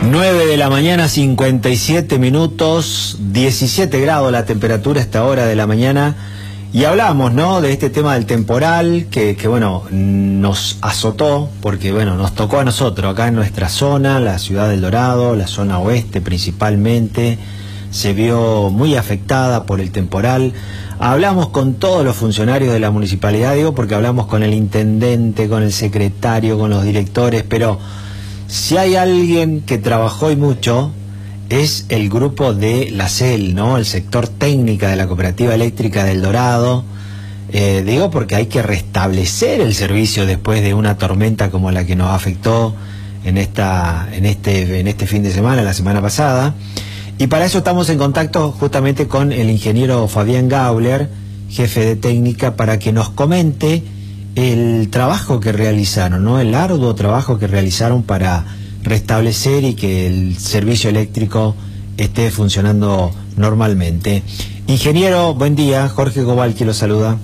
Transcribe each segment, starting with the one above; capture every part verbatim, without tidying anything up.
nueve de la mañana, cincuenta y siete minutos, diecisiete grados la temperatura a esta hora de la mañana. Y hablamos, ¿no?, de este tema del temporal que, que, bueno, nos azotó, porque, bueno, nos tocó a nosotros, acá en nuestra zona, la ciudad del Dorado, la zona oeste principalmente, se vio muy afectada por el temporal. Hablamos con todos los funcionarios de la municipalidad, digo, porque hablamos con el intendente, con el secretario, con los directores, pero si hay alguien que trabajó y mucho, es el grupo de la C E L, ¿no?, el sector técnica de la Cooperativa Eléctrica del Dorado. Eh, digo porque hay que restablecer el servicio después de una tormenta como la que nos afectó en esta, en este, en este fin de semana, la semana pasada. Y para eso estamos en contacto justamente con el ingeniero Fabián Gauler, jefe de técnica, para que nos comente el trabajo que realizaron, ¿no?, el arduo trabajo que realizaron para restablecer y que el servicio eléctrico esté funcionando normalmente. Ingeniero, buen día. Jorge Gobal, que lo saluda.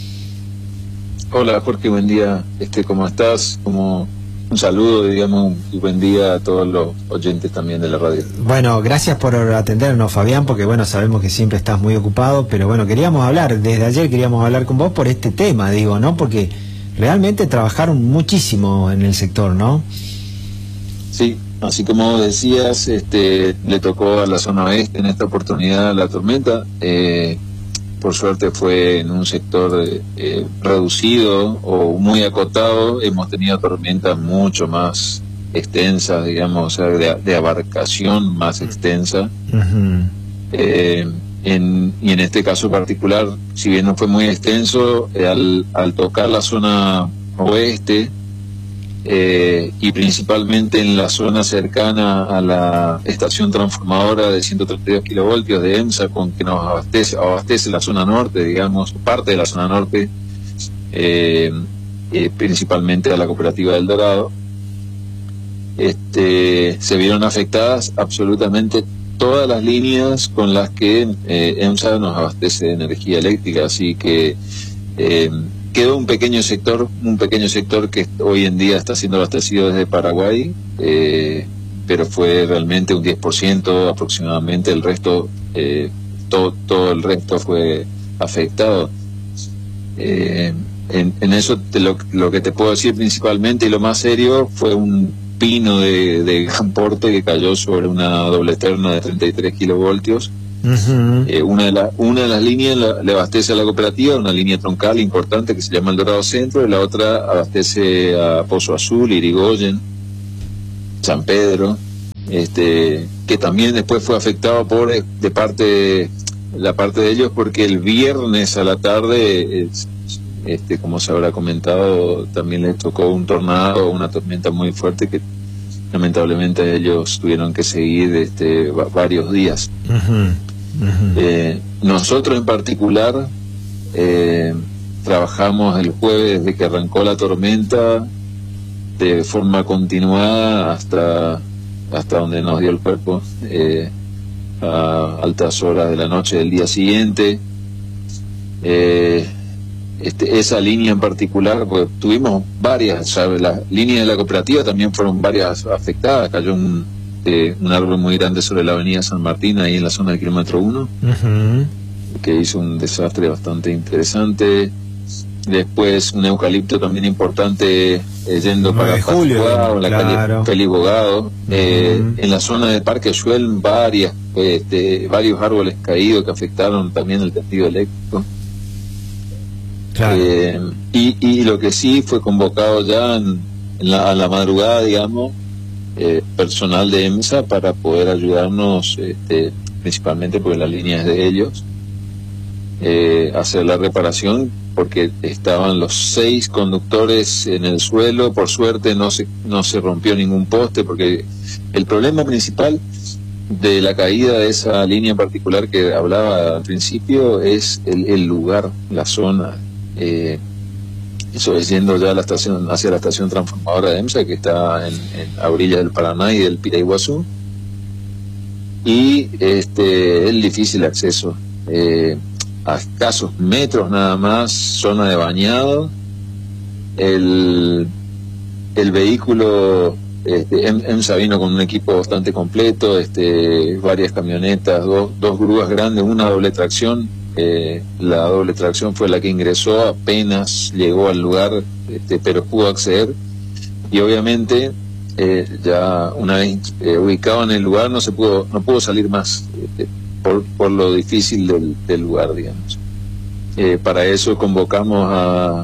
Hola Jorge, buen día. Este, ¿cómo estás? Como un saludo, digamos, y buen día a todos los oyentes también de la radio. Bueno, gracias por atendernos, Fabián, porque bueno, sabemos que siempre estás muy ocupado, pero bueno, queríamos hablar, desde ayer queríamos hablar con vos por este tema, digo, ¿no? Porque realmente trabajaron muchísimo en el sector, ¿no? Sí, así como decías, este, le tocó a la zona oeste en esta oportunidad la tormenta. Eh, por suerte fue en un sector eh, reducido o muy acotado. Hemos tenido tormentas mucho más extensas, digamos, o sea, de, de abarcación más extensa. Uh-huh. eh, en, y en este caso particular, si bien no fue muy extenso, eh, al, al tocar la zona oeste, Eh, y principalmente en la zona cercana a la estación transformadora de ciento treinta y dos kilovoltios de EMSA, con que nos abastece, abastece la zona norte, digamos, parte de la zona norte, eh, eh, principalmente a la Cooperativa del Dorado. Este, se vieron afectadas absolutamente todas las líneas con las que eh, EMSA nos abastece de energía eléctrica, así que eh, quedó un pequeño sector, un pequeño sector que hoy en día está siendo abastecido desde Paraguay, eh, pero fue realmente un diez por ciento aproximadamente. El resto, eh, todo, todo el resto fue afectado. Eh, en, en eso te lo, lo que te puedo decir principalmente y lo más serio fue un pino de, de gran porte que cayó sobre una doble terna de treinta y tres kilovoltios. Uh-huh. eh, una, de la, una de las líneas la, le abastece a la cooperativa, una línea troncal importante que se llama el Dorado Centro, y la otra abastece a Pozo Azul, Irigoyen, San Pedro, este, que también después fue afectado por de parte la parte de ellos, porque el viernes a la tarde, es, este, como se habrá comentado, también les tocó un tornado, una tormenta muy fuerte que lamentablemente ellos tuvieron que seguir este, varios días. Uh-huh. Uh-huh. Eh, nosotros en particular eh, trabajamos el jueves desde que arrancó la tormenta de forma continuada hasta hasta donde nos dio el cuerpo, eh, a altas horas de la noche del día siguiente. Eh, Este, esa línea en particular, pues tuvimos varias, ¿sabes? Las líneas de la cooperativa también fueron varias afectadas. Cayó un, eh, un árbol muy grande sobre la avenida San Martín, ahí en la zona del kilómetro uno, uh-huh, que hizo un desastre bastante interesante. Después un eucalipto también importante, eh, yendo para Julio, la claro. calle Félix Bogado. Uh-huh. Eh, en la zona del Parque Schwell, varias, pues, de, varios árboles caídos que afectaron también el tendido eléctrico. Claro. Eh, y, y lo que sí fue convocado ya en, en la, a la madrugada, digamos, eh, personal de EMSA para poder ayudarnos, este, principalmente porque la línea es de ellos, eh, hacer la reparación, porque estaban los seis conductores en el suelo. Por suerte no se, no se rompió ningún poste, porque el problema principal de la caída de esa línea en particular que hablaba al principio es el, el lugar, la zona. Eh, eso es yendo ya a la estación, hacia la estación transformadora de EMSA, que está en, en a orillas del Paraná y del Piraiguazú, y este el difícil acceso, eh, a escasos metros nada más, zona de bañado. El, el vehículo este, EMSA vino con un equipo bastante completo, este, varias camionetas, dos, dos grúas grandes, una doble tracción. Eh, la doble tracción fue la que ingresó, apenas llegó al lugar, este, pero pudo acceder. Y obviamente, eh, ya una vez eh, ubicado en el lugar, no se pudo, no pudo salir más, este, por, por lo difícil del, del lugar, digamos. Eh, para eso convocamos a,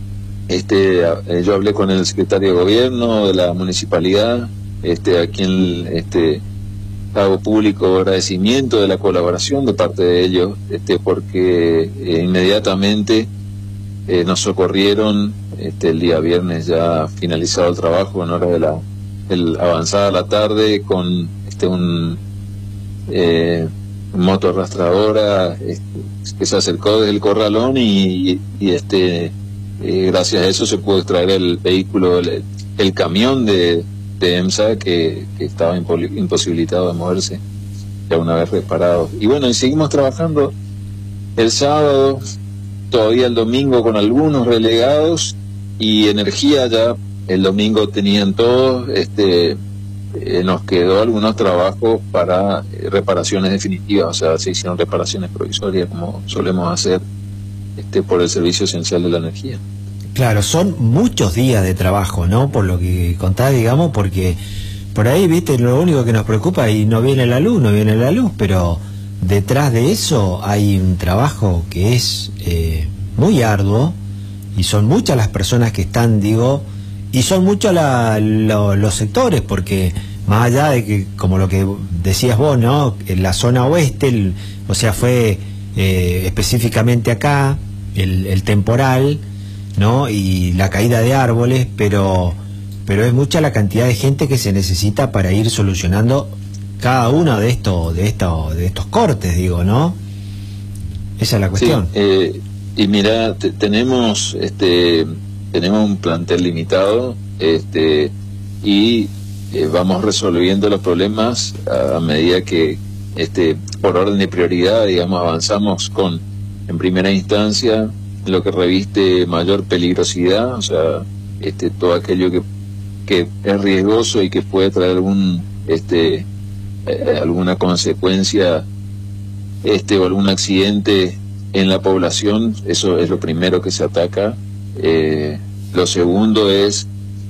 este, a, eh, yo hablé con el secretario de gobierno de la municipalidad, este, a quien este, hago público agradecimiento de la colaboración de parte de ellos, este, porque eh, inmediatamente eh, nos socorrieron este, el día viernes, ya finalizado el trabajo en hora de la el, avanzada la tarde, con este un eh, moto arrastradora este, que se acercó desde el corralón y, y, y este eh, gracias a eso se pudo extraer el vehículo, el, el camión de, de EMSA que, que estaba imposibilitado de moverse ya una vez reparado. Y bueno, y seguimos trabajando el sábado, todavía el domingo con algunos relegados, y energía ya el domingo tenían todos, este Eh, nos quedó algunos trabajos para eh, reparaciones definitivas, o sea, se hicieron reparaciones provisorias como solemos hacer este, por el Servicio Esencial de la Energía. Claro, son muchos días de trabajo, ¿no? Por lo que contás, digamos, porque por ahí, viste, lo único que nos preocupa y no viene la luz, no viene la luz, pero detrás de eso hay un trabajo que es eh, muy arduo, y son muchas las personas que están, digo, y son muchos la, lo, los sectores, porque más allá de que, como lo que decías vos, ¿no? En la zona oeste, el, o sea, fue eh, específicamente acá el, el temporal, ¿no? Y la caída de árboles, pero, pero es mucha la cantidad de gente que se necesita para ir solucionando cada uno de estos, de estos, de estos cortes, digo, ¿no? Esa es la cuestión. Sí, eh, y mira, te, tenemos este tenemos un plantel limitado, este y eh, vamos resolviendo los problemas a, a medida que este por orden de prioridad, digamos, avanzamos con, en primera instancia, lo que reviste mayor peligrosidad, o sea, este todo aquello que que es riesgoso y que puede traer algún este eh, alguna consecuencia este o algún accidente en la población. Eso es lo primero que se ataca. Eh, lo segundo es,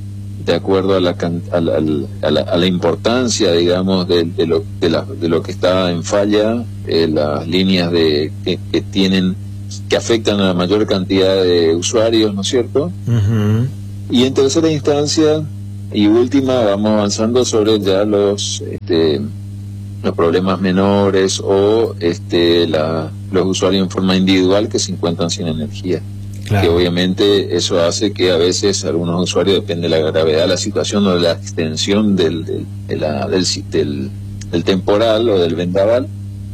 de acuerdo a la, a la, a la, a la importancia, digamos, de, de, lo, de, la, de lo que está en falla, eh, las líneas de que, que tienen, que afectan a la mayor cantidad de usuarios, ¿no es cierto? Uh-huh. Y en tercera instancia y última, vamos avanzando sobre ya los este, los problemas menores o este la los usuarios en forma individual que se encuentran sin energía. Claro. Que obviamente eso hace que a veces algunos usuarios, depende de la gravedad de la situación o de la extensión del del, de la, del, del, del temporal o del vendaval,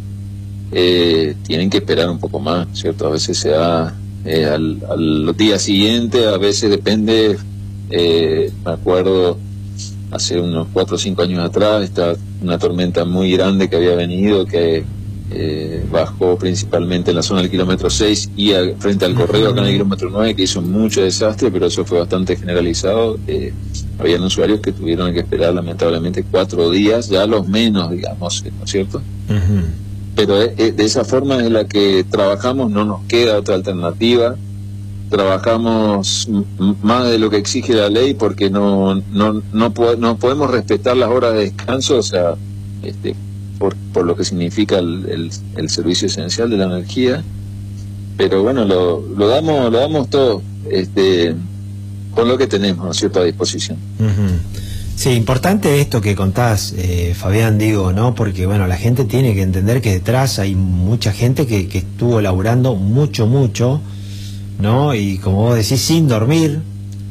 eh, tienen que esperar un poco más, ¿cierto? A veces se da eh, al, al día siguiente, a veces depende, eh, me acuerdo hace unos cuatro o cinco años atrás, está una tormenta muy grande que había venido, que eh, bajó principalmente en la zona del kilómetro seis y a, frente al correo acá en el kilómetro nueve, que hizo mucho desastre, pero eso fue bastante generalizado. Eh, habían usuarios que tuvieron que esperar lamentablemente cuatro días, ya los menos, digamos, ¿no es cierto? Uh-huh. Pero eh, de esa forma en la que trabajamos, no nos queda otra alternativa. Trabajamos m más de lo que exige la ley, porque no no no, po no podemos respetar las horas de descanso, o sea, este, por, por lo que significa el, el, el servicio esencial de la energía. Pero bueno, lo, lo damos lo damos todo, este, con lo que tenemos, ¿no es cierto?, a disposición. Uh-huh. Sí, importante esto que contás, eh, Fabián, digo, ¿no? Porque, bueno, la gente tiene que entender que detrás hay mucha gente que, que estuvo laburando mucho, mucho, ¿no? Y como vos decís, sin dormir,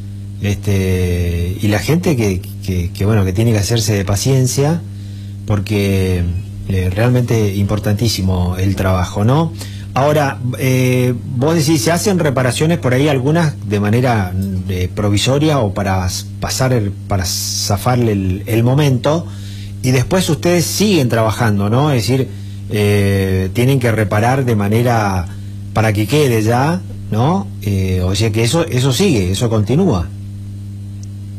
este, y la gente que, que, que bueno, que tiene que hacerse de paciencia, porque eh, realmente importantísimo el trabajo, ¿no? Ahora, eh, vos decís, ¿se hacen reparaciones por ahí algunas de manera eh, provisoria o para pasar, el, para zafarle el, el momento, y después ustedes siguen trabajando, ¿no? Es decir, eh, tienen que reparar de manera para que quede ya, ¿no? Eh, o sea que eso eso sigue, eso continúa.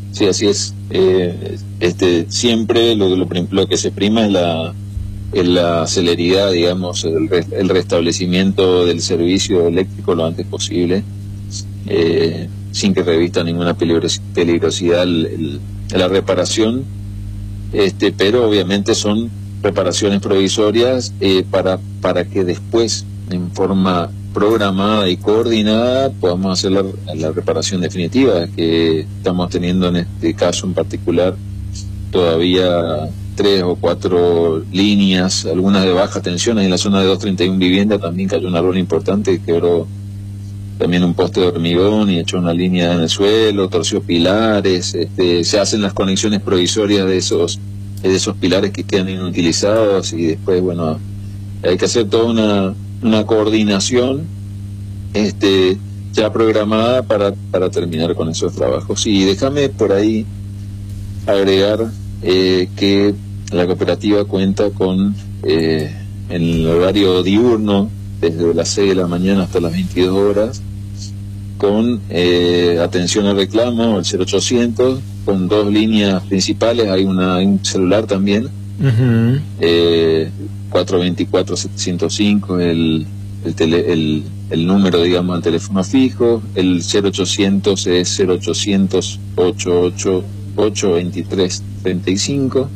sí, así es. Eh, este, siempre lo, lo, lo que se prima es la, es la celeridad, digamos, el, el restablecimiento del servicio eléctrico lo antes posible, eh, sin que revista ninguna peligrosidad, peligrosidad el, el, la reparación, este, pero obviamente son reparaciones provisorias eh, para, para que después, en forma programada y coordinada, podamos hacer la, la reparación definitiva, que estamos teniendo en este caso en particular todavía tres o cuatro líneas, algunas de baja tensión. En la zona de doscientos treinta y uno vivienda también cayó un árbol importante, quebró también un poste de hormigón y echó una línea en el suelo, torció pilares. Este, se hacen las conexiones provisorias de esos de esos pilares que quedan inutilizados, y después, bueno, hay que hacer toda una, una coordinación este, ya programada para, para terminar con esos trabajos. Y déjame por ahí agregar eh, que la cooperativa cuenta con, eh, en el horario diurno, desde las seis de la mañana hasta las veintidós horas, con eh, atención al reclamo, el cero ochocientos, con dos líneas principales. Hay, una, hay un celular también, uh-huh. eh, cuatro dos cuatro, setecientos cinco, el, el, tele, el, el número, digamos, al teléfono fijo. El cero ochocientos es cero ochocientos, ochenta y ocho, ochocientos veintitrés, treinta y cinco.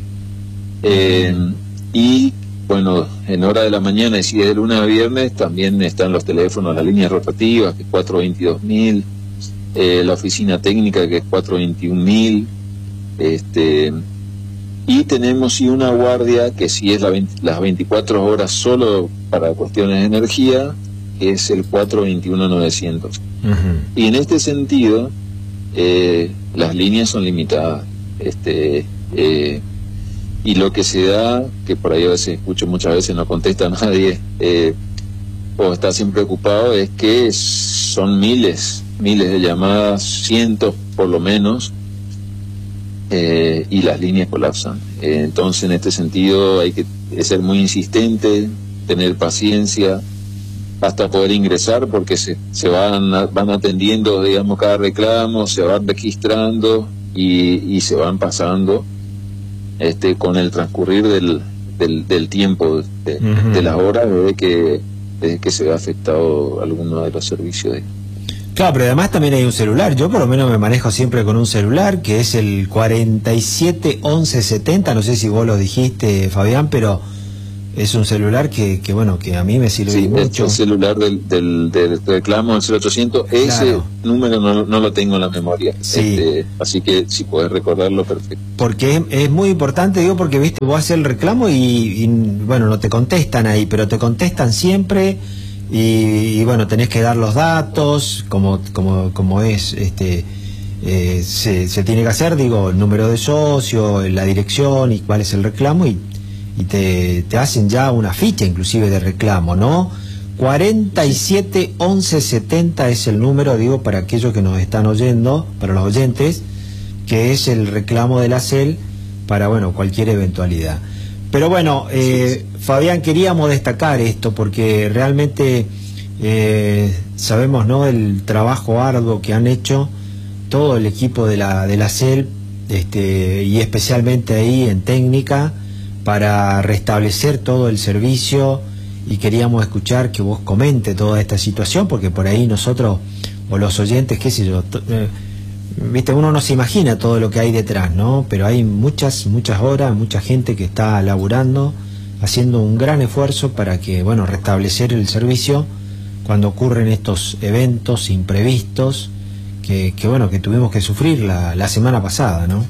Eh, y bueno, en hora de la mañana, y si es de lunes a viernes, también están los teléfonos, las líneas rotativas, que es cuatro veintidós mil, eh, la oficina técnica, que es cuatro veintiún mil, este, y tenemos sí una guardia, que sí es la veinte, las veinticuatro horas solo para cuestiones de energía, que es el cuatro veintiuno novecientos. Uh-huh. Y en este sentido, eh, las líneas son limitadas, este... Eh, y lo que se da, que por ahí a veces escucho, muchas veces no contesta a nadie, eh, o está siempre ocupado, es que son miles, miles de llamadas, cientos por lo menos, eh, y las líneas colapsan. Eh, entonces, en este sentido, hay que ser muy insistente, tener paciencia, hasta poder ingresar, porque se, se van, van atendiendo, digamos, cada reclamo, se van registrando y, y se van pasando. Este, con el transcurrir del, del, del tiempo, de, uh-huh. de las horas, desde que, desde que se ve afectado alguno de los servicios. De... Claro, pero además también hay un celular. Yo por lo menos me manejo siempre con un celular, que es el cuarenta y siete once setenta, no sé si vos lo dijiste, Fabián, pero es un celular que, que bueno, que a mí me sirve sí, mucho. El celular del, del, del reclamo, el cero ochocientos, claro. Ese número no, no lo tengo en la memoria, sí. este, así que si podés recordarlo, perfecto. Porque es, es muy importante, digo, porque viste, vos haces el reclamo y, y bueno, no te contestan ahí, pero te contestan siempre, y, y bueno, tenés que dar los datos, como, como, como es, este, eh, se, se tiene que hacer, digo, el número de socio, la dirección y cuál es el reclamo, y y te, te hacen ya una ficha inclusive de reclamo, ¿no? cuarenta y siete once setenta es el número, digo, para aquellos que nos están oyendo, para los oyentes, que es el reclamo de la C E L para, bueno, cualquier eventualidad. Pero bueno, eh, Fabián, queríamos destacar esto porque realmente eh, sabemos, ¿no?, el trabajo arduo que han hecho todo el equipo de la, de la C E L, este, y especialmente ahí en técnica, para restablecer todo el servicio, y queríamos escuchar que vos comente toda esta situación, porque por ahí nosotros, o los oyentes, qué sé yo, eh, viste, uno no se imagina todo lo que hay detrás, ¿no? Pero hay muchas, muchas horas, mucha gente que está laburando, haciendo un gran esfuerzo para que, bueno, restablecer el servicio cuando ocurren estos eventos imprevistos que, que bueno, que tuvimos que sufrir la, la semana pasada, ¿no?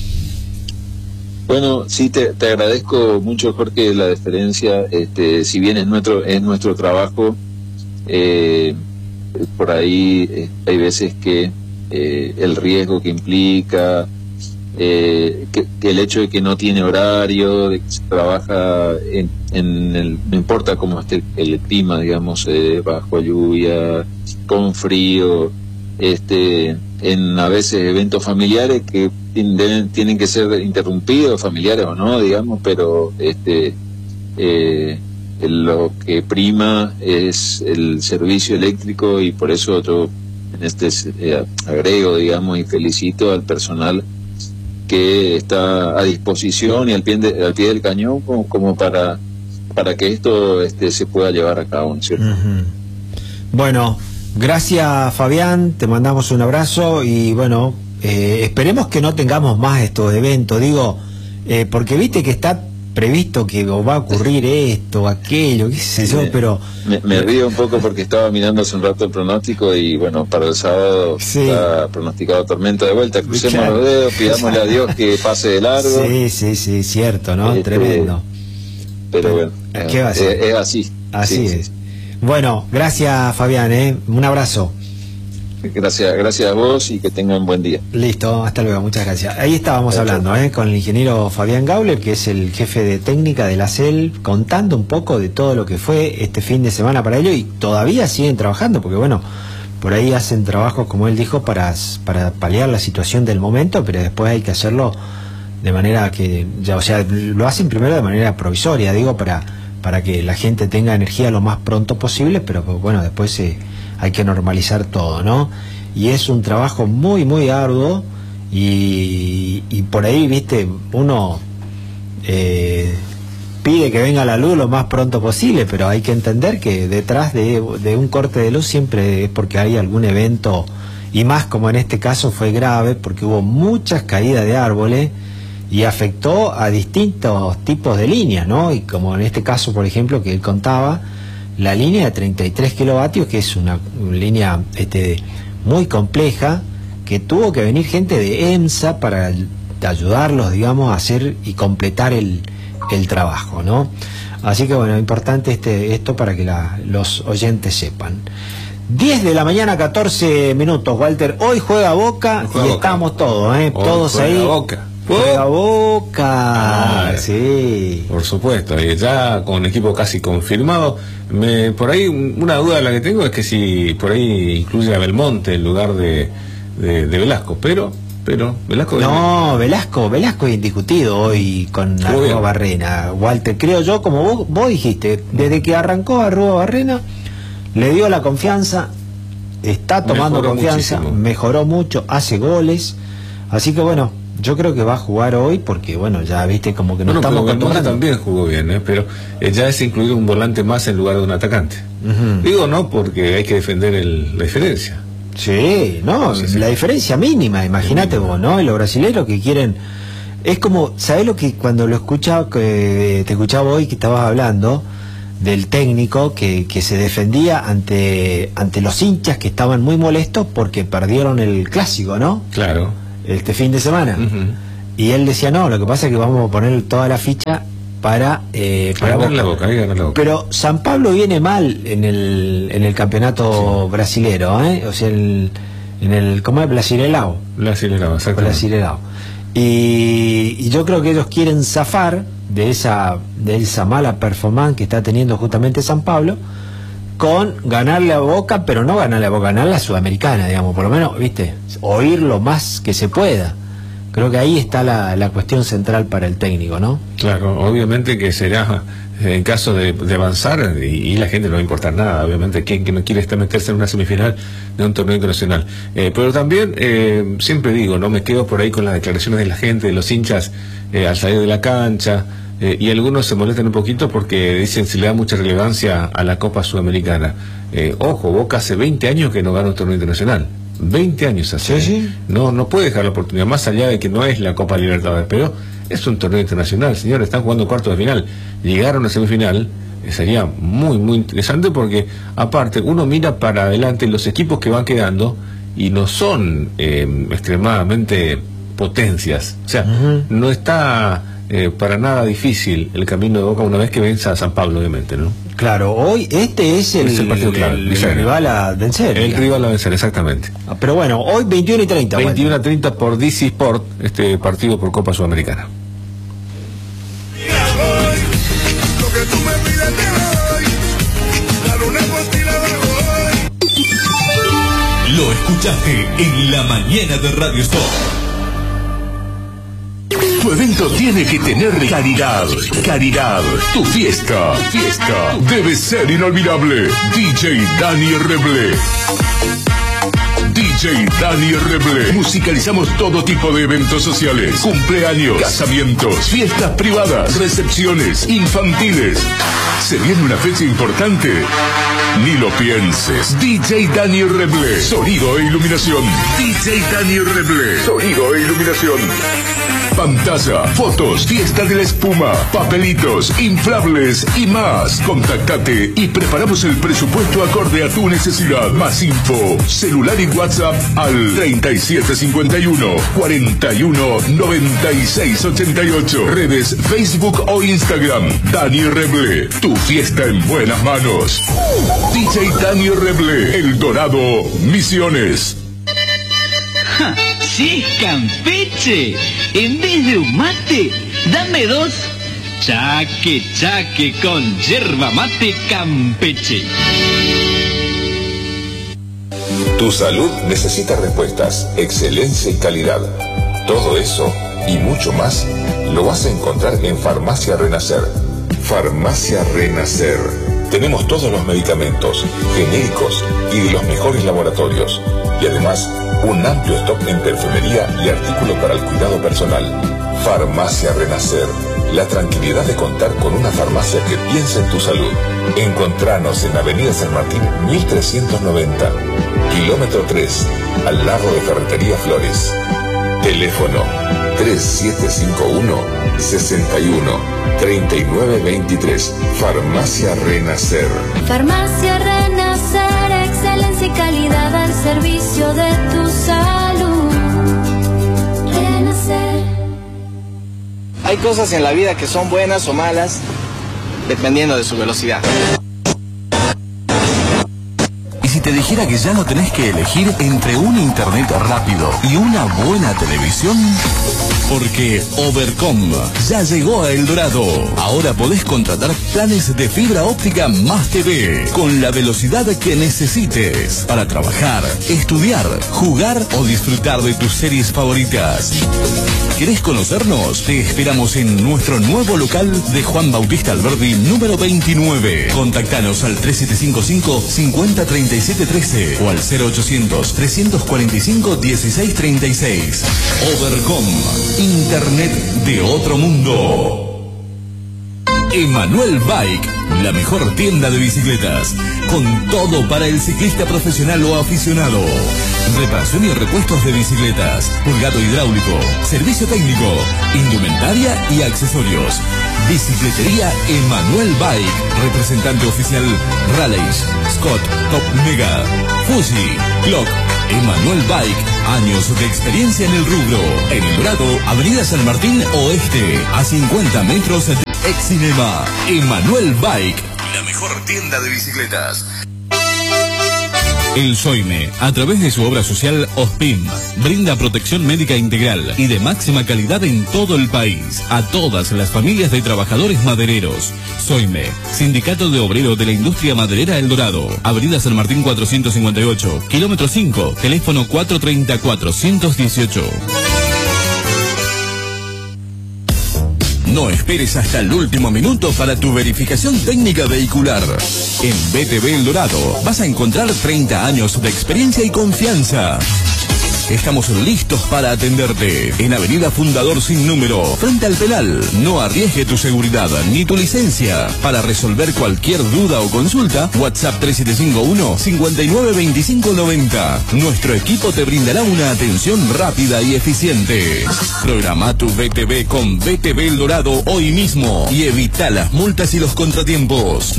Bueno, sí, te, te agradezco mucho, Jorge, la deferencia. Este, si bien es nuestro es nuestro trabajo, eh, por ahí eh, hay veces que eh, el riesgo que implica, eh, que, que el hecho de que no tiene horario, de que se trabaja en, en el, no importa cómo esté el clima, digamos, eh, bajo lluvia, con frío, este, en a veces eventos familiares que tienen, tienen que ser interrumpidos, familiares o no, digamos, pero este eh, lo que prima es el servicio eléctrico, y por eso yo en este eh, agrego, digamos, y felicito al personal que está a disposición y al pie, de, al pie del cañón como, como para para que esto este, se pueda llevar a cabo, ¿cierto? Uh-huh. Bueno, gracias Fabián, te mandamos un abrazo y bueno, eh, esperemos que no tengamos más estos eventos, digo, eh, porque viste que está previsto que va a ocurrir esto, aquello, qué sé yo, me, pero... Me, me río un poco porque estaba mirando hace un rato el pronóstico y bueno, para el sábado sí. Está pronosticado tormenta de vuelta, crucemos claro. los dedos, pidámosle a Dios que pase de largo. Sí, sí, sí, cierto, ¿no? Este, Tremendo. Pero bueno, ¿qué va a ser? Es, es así. Así sí, es. Sí. Bueno, gracias Fabián, ¿eh? Un abrazo. Gracias, gracias a vos y que tengan buen día. Listo, hasta luego, muchas gracias. Ahí estábamos Gracias. hablando ¿eh? con el ingeniero Fabián Gauler, que es el jefe de técnica de la C E L, contando un poco de todo lo que fue este fin de semana para ellos y todavía siguen trabajando, porque bueno, por ahí hacen trabajos, como él dijo, para, para paliar la situación del momento, pero después hay que hacerlo de manera que, ya, o sea, lo hacen primero de manera provisoria, digo, para, para que la gente tenga energía lo más pronto posible, pero bueno, después se... Eh, hay que normalizar todo, ¿no? Y es un trabajo muy, muy arduo y, y por ahí, viste, uno eh, pide que venga la luz lo más pronto posible, pero hay que entender que detrás de, de un corte de luz siempre es porque hay algún evento, y más como en este caso fue grave, porque hubo muchas caídas de árboles y afectó a distintos tipos de líneas, ¿no? Y como en este caso, por ejemplo, que él contaba, la línea de treinta y tres kilovatios, que es una, una línea este, muy compleja, que tuvo que venir gente de EMSA para ayudarlos, digamos, a hacer y completar el, el trabajo, ¿no? Así que bueno, importante este, esto para que la, los oyentes sepan. diez de la mañana, catorce minutos, Walter. Hoy juega Boca juega y Boca. Estamos todos, ¿eh? Hoy todos juega ahí. Boca. Juega Boca, ah, sí. Por supuesto, y ya con equipo casi confirmado. Me, por ahí una duda la que tengo es que si por ahí incluye a Belmonte en lugar de, de, de Velasco, pero pero Velasco no, es... Velasco, Velasco es indiscutido hoy con Arrua Barrena, Walter, creo yo, como vos, vos dijiste, desde que arrancó Arrua Barrena le dio la confianza, está tomando mejoró confianza, muchísimo. Mejoró mucho, hace goles, así que bueno, yo creo que va a jugar hoy porque, bueno, ya viste como que no bueno, estamos acostumbrados. También jugó bien, ¿eh? Pero eh, ya es incluido un volante más en lugar de un atacante. Uh-huh. Digo no porque hay que defender el, la diferencia. Sí, no, sí, sí. La diferencia mínima, imagínate vos, ¿no? Los brasileños que quieren... Es como, ¿sabés lo que cuando lo escuchaba, que te escuchaba hoy que estabas hablando del técnico que, que se defendía ante, ante los hinchas que estaban muy molestos porque perdieron el clásico, ¿no? Claro. Este fin de semana. Uh-huh. Y él decía, no, lo que pasa es que vamos a poner toda la ficha para eh, para ganar la Boca, ganar la Boca. Pero San Pablo viene mal en el en el campeonato sí. brasilero, ¿eh? O sea, el, en el ¿cómo es? Brasileirao. Brasileirao, exactamente. Brasileirao. Y, y yo creo que ellos quieren zafar de esa de esa mala performance que está teniendo justamente San Pablo con ganarle a Boca, pero no ganarle a Boca, ganarle a Sudamericana, digamos, por lo menos, viste, oír lo más que se pueda. Creo que ahí está la, la cuestión central para el técnico, ¿no? Claro, obviamente que será en caso de, de avanzar y, y la gente no va a importar nada, obviamente, quien que no quiere estar meterse en una semifinal de un torneo internacional. Eh, pero también, eh, siempre digo, no me quedo por ahí con las declaraciones de la gente, de los hinchas eh, al salir de la cancha. Eh, y algunos se molestan un poquito porque dicen se le da mucha relevancia a la Copa Sudamericana. Eh, ojo, Boca hace veinte años que no gana un torneo internacional. veinte años hace. ¿Sí, sí? No, no puede dejar la oportunidad, más allá de que no es la Copa Libertadores, pero es un torneo internacional, señores, están jugando cuartos de final. Llegar a una semifinal eh, sería muy, muy interesante porque, aparte, uno mira para adelante los equipos que van quedando y no son eh, extremadamente potencias. O sea, uh-huh. no está... Eh, para nada difícil el camino de Boca una vez que venza a San Pablo, obviamente, ¿no? Claro, hoy este es el, es el partido clave, el, el rival a vencer. El digamos. rival a vencer, exactamente. Pero bueno, hoy veintiuno y treinta. veintiuno a treinta por D C Sport, este partido por Copa Sudamericana. Lo escuchaste en la mañana de Radio Stop. Tu evento tiene que tener calidad, calidad. Tu fiesta, fiesta debe ser inolvidable. D J Dani Reble. J Dani Reble. Musicalizamos todo tipo de eventos sociales, cumpleaños, casamientos, fiestas privadas, recepciones infantiles. ¿Se viene una fecha importante? Ni lo pienses. D J Dani Reble. Sonido e iluminación. D J Dani Reble. Sonido e iluminación. Pantalla, fotos, fiesta de la espuma, papelitos, inflables y más. Contactate y preparamos el presupuesto acorde a tu necesidad. Más info, celular y WhatsApp al treinta y siete cincuenta y uno, cuarenta y uno, noventa y seis ochenta y ocho. Redes Facebook o Instagram. Dani Reble, tu fiesta en buenas manos. D J Dani Reble, El Dorado, Misiones. Ja, sí, Campeche. En vez de un mate, dame dos chaque chaque con yerba mate Campeche. Tu salud necesita respuestas, excelencia y calidad. Todo eso y mucho más lo vas a encontrar en Farmacia Renacer. Farmacia Renacer. Tenemos todos los medicamentos, genéricos y de los mejores laboratorios. Y además, un amplio stock en perfumería y artículos para el cuidado personal. Farmacia Renacer. La tranquilidad de contar con una farmacia que piensa en tu salud. Encontranos en Avenida San Martín mil trescientos noventa, kilómetro tres, al lado de Ferretería Flores. Teléfono tres siete cinco uno, sesenta y uno, treinta y nueve veintitrés. Farmacia Renacer. Farmacia Renacer, excelencia y calidad al servicio de tu salud. Renacer. Hay cosas en la vida que son buenas o malas, dependiendo de su velocidad. ¿Y si te dijera que ya no tenés que elegir entre un internet rápido y una buena televisión? Porque Overcom ya llegó a El Dorado. Ahora podés contratar planes de fibra óptica más T V con la velocidad que necesites para trabajar, estudiar, jugar o disfrutar de tus series favoritas. ¿Querés conocernos? Te esperamos en nuestro nuevo local de Juan Bautista Alberdi, número veintinueve. Contactanos al tres siete cinco cinco, cincuenta, treinta y siete trece o al cero ochocientos, trescientos cuarenta y cinco, dieciséis treinta y seis. Overcom, Internet de otro mundo. Emanuel Bike, la mejor tienda de bicicletas, con todo para el ciclista profesional o aficionado. Reparación y repuestos de bicicletas, purgado hidráulico, servicio técnico, indumentaria y accesorios. Bicicletería Emanuel Bike, representante oficial Raleigh, Scott, Top Mega, Fuji, Glock. Emanuel Bike, años de experiencia en el rubro. En El Dorado, Avenida San Martín Oeste, a cincuenta metros de Excinema. Emanuel Bike, la mejor tienda de bicicletas. El Soime, a través de su obra social OSPIM, brinda protección médica integral y de máxima calidad en todo el país a todas las familias de trabajadores madereros. Soime, Sindicato de Obreros de la Industria Maderera El Dorado, Avenida San Martín cuatrocientos cincuenta y ocho, kilómetro cinco, teléfono cuatro treinta, cuatrocientos dieciocho. No esperes hasta el último minuto para tu verificación técnica vehicular. En B T V El Dorado vas a encontrar treinta años de experiencia y confianza. Estamos listos para atenderte. En Avenida Fundador Sin Número, frente al penal. No arriesgue tu seguridad ni tu licencia. Para resolver cualquier duda o consulta, WhatsApp tres siete cinco uno, cincuenta y nueve veinticinco noventa. Nuestro equipo te brindará una atención rápida y eficiente. Programa tu B T V con B T V El Dorado hoy mismo y evita las multas y los contratiempos.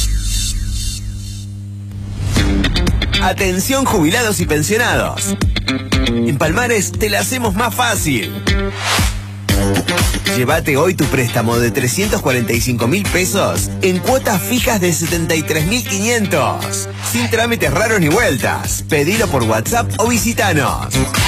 Atención jubilados y pensionados. En Palmares te la hacemos más fácil. Llévate hoy tu préstamo de trescientos cuarenta y cinco mil pesos en cuotas fijas de setenta y tres mil quinientos. Sin trámites raros ni vueltas. Pedilo por WhatsApp o visitanos.